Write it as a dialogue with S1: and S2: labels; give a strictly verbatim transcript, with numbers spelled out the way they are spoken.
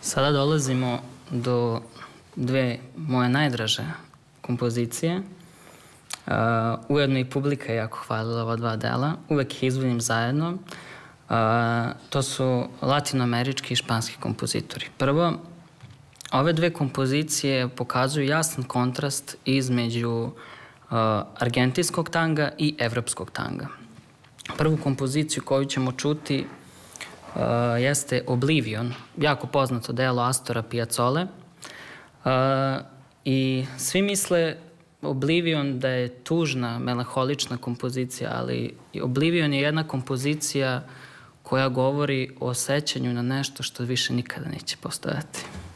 S1: Sada dolazimo do dve moje najdraže kompozicije. Uh, ujedno i publika je jako hvalila ova dva dela. Uvek ih izvodim zajedno. Uh, to su latinoamerički i španski kompozitori. Prvo, ove dve kompozicije pokazuju jasan kontrast između uh, argentinskog tanga i evropskog tanga. Prvu kompoziciju koju ćemo čuti uh, jeste Oblivion, jako poznato delo Astora Piazzole. Uh, I svi misle Oblivion da je tužna, melanholična kompozicija, ali Oblivion je jedna kompozicija koja govori o sećanju na nešto što više nikada neće postojati.